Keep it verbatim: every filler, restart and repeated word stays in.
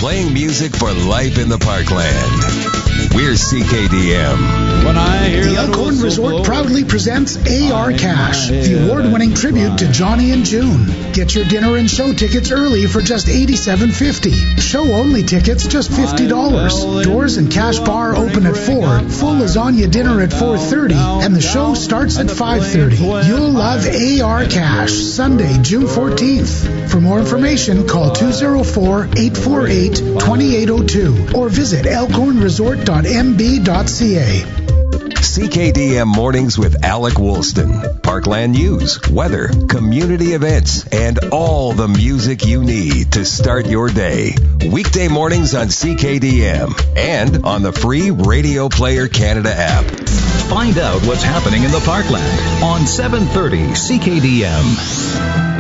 playing music for life in the Parkland. We're C K D M. When I hear the Elkhorn Resort blow, proudly presents A R Cash, the award-winning tribute to Johnny and June. Get your dinner and show tickets early for just eighty-seven fifty. Show-only tickets just fifty dollars. Doors and cash bar open at four. Full lasagna dinner at four thirty, and the show starts at five thirty. You'll love A R Cash, Sunday, June fourteenth. For more information, call two oh four, eight four eight, two eight oh two or visit elkhorn resort dot m b dot c a. C K D M Mornings with Alec Woolston. Parkland news, weather, community events, and all the music you need to start your day. Weekday mornings on C K D M and on the free Radio Player Canada app. Find out what's happening in the Parkland on seven thirty C K D M.